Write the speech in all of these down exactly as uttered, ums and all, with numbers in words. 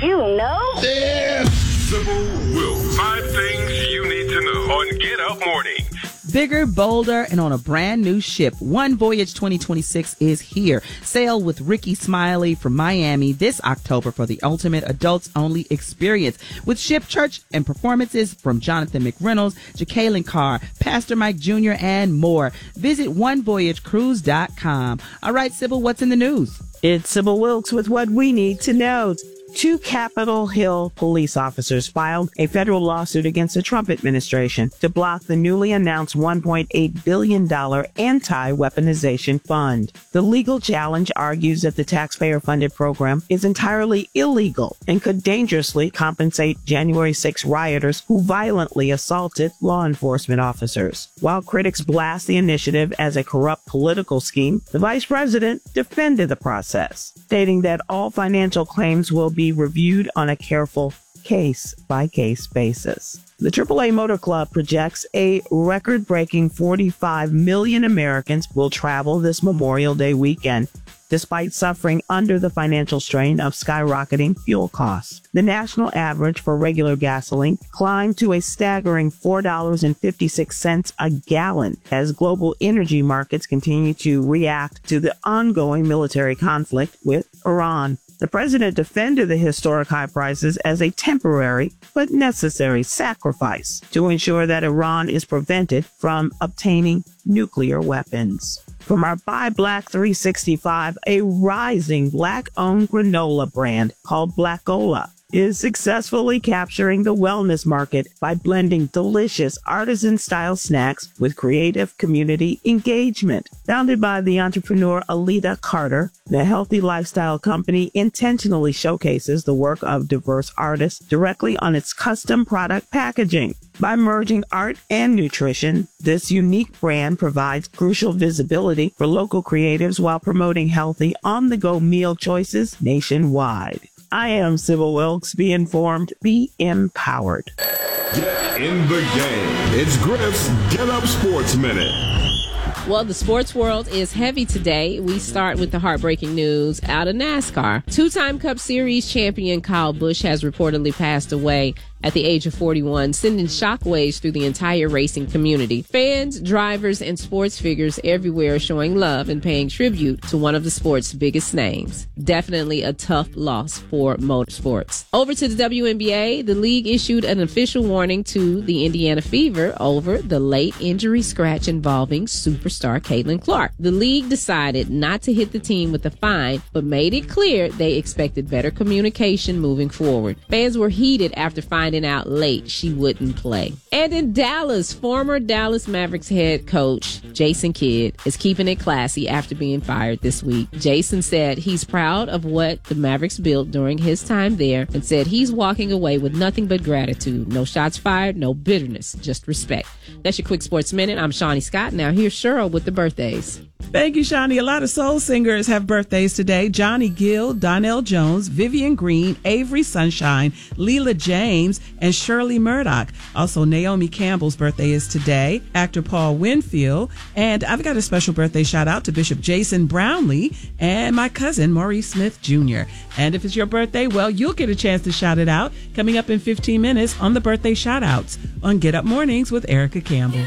you know? Damn! Sybil Wilkes. Five things you need to know on Get Up Mornings. Bigger, bolder, and on a brand new ship. One Voyage twenty twenty-six is here. Sail with Ricky Smiley from Miami this October for the ultimate adults-only experience with ship church and performances from Jonathan McReynolds, Jacqueline Carr, Pastor Mike Junior, and more. Visit one voyage cruise dot com. All right, Sybil, what's in the news? It's Sybil Wilkes with what we need to know. Two Capitol Hill police officers filed a federal lawsuit against the Trump administration to block the newly announced one point eight billion dollars anti-weaponization fund. The legal challenge argues that the taxpayer-funded program is entirely illegal and could dangerously compensate January sixth rioters who violently assaulted law enforcement officers. While critics blast the initiative as a corrupt political scheme, the vice president defended the process, stating that all financial claims will be be reviewed on a careful case-by-case basis. The triple A Motor Club projects a record-breaking forty-five million Americans will travel this Memorial Day weekend, despite suffering under the financial strain of skyrocketing fuel costs. The national average for regular gasoline climbed to a staggering four dollars and fifty-six cents a gallon as global energy markets continue to react to the ongoing military conflict with Iran. The president defended the historic high prices as a temporary but necessary sacrifice to ensure that Iran is prevented from obtaining nuclear weapons. From our Buy Black three sixty-five, a rising black-owned granola brand called Blackola is successfully capturing the wellness market by blending delicious artisan-style snacks with creative community engagement. Founded by the entrepreneur Alita Carter, the healthy lifestyle company intentionally showcases the work of diverse artists directly on its custom product packaging. By merging art and nutrition, this unique brand provides crucial visibility for local creatives while promoting healthy, on-the-go meal choices nationwide. I am Sybil Wilkes. Be informed, be empowered. Get in the game. It's Griff's Get Up Sports Minute. Well, the sports world is heavy today. We start with the heartbreaking news out of NASCAR. Two-time Cup Series champion Kyle Busch has reportedly passed away at the age of forty-one, sending shockwaves through the entire racing community. Fans, drivers, and sports figures everywhere showing love and paying tribute to one of the sport's biggest names. Definitely a tough loss for motorsports. Over to the W N B A, the league issued an official warning to the Indiana Fever over the late injury scratch involving superstar Caitlin Clark. The league decided not to hit the team with a fine, but made it clear they expected better communication moving forward. Fans were heated after finding out late she wouldn't play. And in Dallas, former Dallas Mavericks head coach Jason Kidd is keeping it classy after being fired this week. Jason said he's proud of what the Mavericks built during his time there and said he's walking away with nothing but gratitude. No shots fired, no bitterness, just respect. That's your quick sports minute. I'm Shawnee Scott. Now here's Cheryl with the birthdays. Thank you, Shawnee. A lot of soul singers have birthdays today. Johnny Gill, Donnell Jones, Vivian Green, Avery Sunshine, Leela James, and Shirley Murdoch. Also, Naomi Campbell's birthday is today. Actor Paul Winfield. And I've got a special birthday shout out to Bishop Jason Brownlee and my cousin Maurice Smith Junior And if it's your birthday, well, you'll get a chance to shout it out coming up in fifteen minutes on the birthday shout outs on Get Up Mornings with Erica Campbell.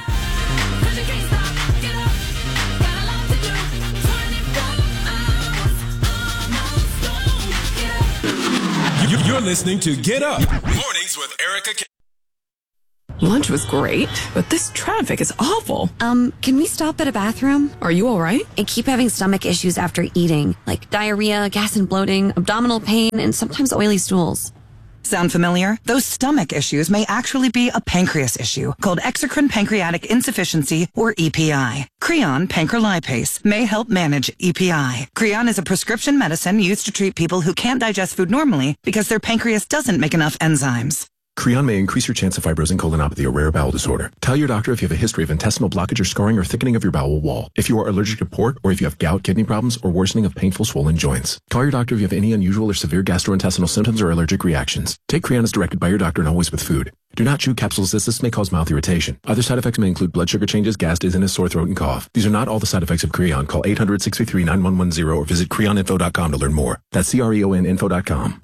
You're listening to Get Up Mornings with Erica Campbell. Lunch was great, but this traffic is awful. Um, can we stop at a bathroom? Are you all right? I keep having stomach issues after eating, like diarrhea, gas and bloating, abdominal pain, and sometimes oily stools. Sound familiar? Those stomach issues may actually be a pancreas issue called exocrine pancreatic insufficiency, or E P I. Creon pancrelipase may help manage E P I. Creon is a prescription medicine used to treat people who can't digest food normally because their pancreas doesn't make enough enzymes. Creon may increase your chance of fibrosing colonopathy, a rare bowel disorder. Tell your doctor if you have a history of intestinal blockage or scarring or thickening of your bowel wall, if you are allergic to pork, or if you have gout, kidney problems, or worsening of painful swollen joints. Call your doctor if you have any unusual or severe gastrointestinal symptoms or allergic reactions. Take Creon as directed by your doctor and always with food. Do not chew capsules as this may cause mouth irritation. Other side effects may include blood sugar changes, gas, dizziness, sore throat, and cough. These are not all the side effects of Creon. Call eight hundred, six three three, nine one one zero or visit creon info dot com to learn more. That's C R E O N info dot com.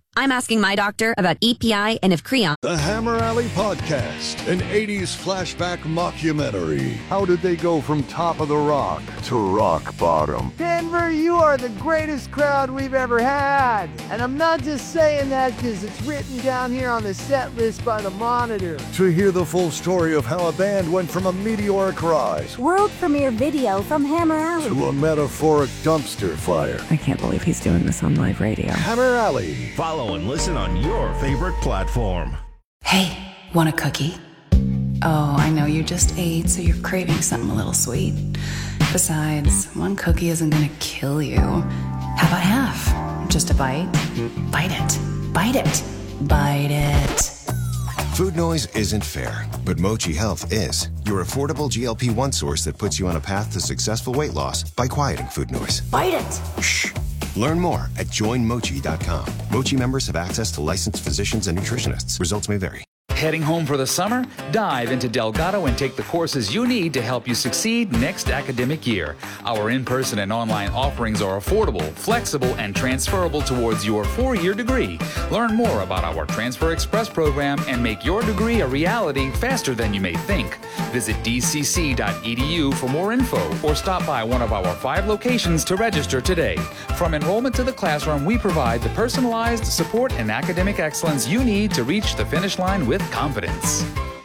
I'm asking my doctor about E P I and if Creon... The Hammer Alley Podcast, an eighties flashback mockumentary. How did they go from top of the rock to rock bottom? Denver, you are the greatest crowd we've ever had. And I'm not just saying that because it's written down here on the set list by the Monitor. To hear the full story of how a band went from a meteoric rise, world premiere video from Hammer Alley, to a metaphoric dumpster fire. I can't believe he's doing this on live radio. Hammer Alley. Follow and listen on your favorite platform. Hey, want a cookie? Oh, I know you just ate, so you're craving something a little sweet. Besides, one cookie isn't gonna kill you. How about half? Just a bite? Bite it. Bite it. Bite it. Food noise isn't fair, but Mochi Health is. Your affordable G L P one source that puts you on a path to successful weight loss by quieting food noise. Bite it. Shh. Learn more at join mochi dot com. Mochi members have access to licensed physicians and nutritionists. Results may vary. Heading home for the summer? Dive into Delgado and take the courses you need to help you succeed next academic year. Our in-person and online offerings are affordable, flexible, and transferable towards your four-year degree. Learn more about our Transfer Express program and make your degree a reality faster than you may think. Visit d c c dot e d u for more info or stop by one of our five locations to register today. From enrollment to the classroom, we provide the personalized support and academic excellence you need to reach the finish line with confidence.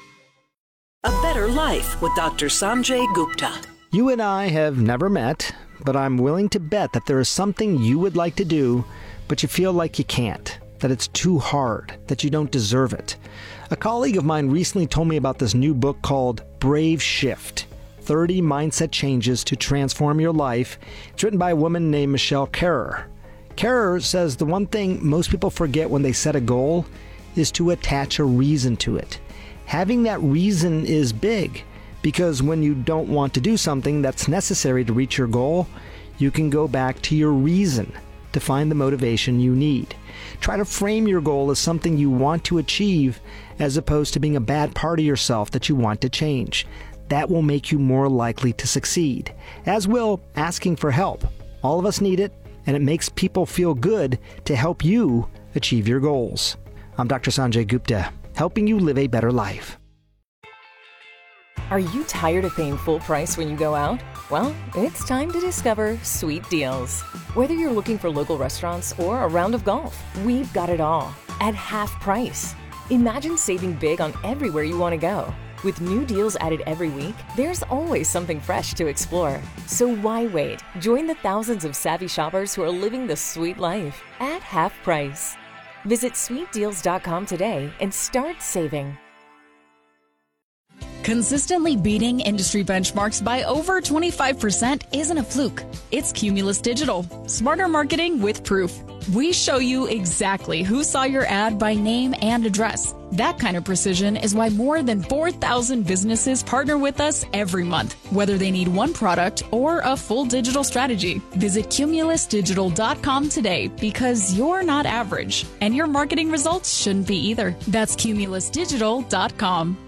A Better Life with Doctor Sanjay Gupta. You and I have never met, but I'm willing to bet that there is something you would like to do, but you feel like you can't, that it's too hard, that you don't deserve it. A colleague of mine recently told me about this new book called Brave Shift, thirty Mindset Changes to Transform Your Life. It's written by a woman named Michelle Kerrer. Kerrer says the one thing most people forget when they set a goal is to attach a reason to it. Having that reason is big, because when you don't want to do something that's necessary to reach your goal, you can go back to your reason to find the motivation you need. Try to frame your goal as something you want to achieve as opposed to being a bad part of yourself that you want to change. That will make you more likely to succeed, as will asking for help. All of us need it, and it makes people feel good to help you achieve your goals. I'm Doctor Sanjay Gupta, helping you live a better life. Are you tired of paying full price when you go out? Well, it's time to discover Sweet Deals. Whether you're looking for local restaurants or a round of golf, we've got it all at half price. Imagine saving big on everywhere you want to go. With new deals added every week, there's always something fresh to explore. So why wait? Join the thousands of savvy shoppers who are living the sweet life at half price. Visit sweet deals dot com today and start saving. Consistently beating industry benchmarks by over twenty-five percent isn't a fluke. It's Cumulus Digital. Smarter marketing with proof. We show you exactly who saw your ad by name and address. That kind of precision is why more than four thousand businesses partner with us every month, whether they need one product or a full digital strategy. Visit cumulus digital dot com today, because you're not average, and your marketing results shouldn't be either. That's cumulus digital dot com.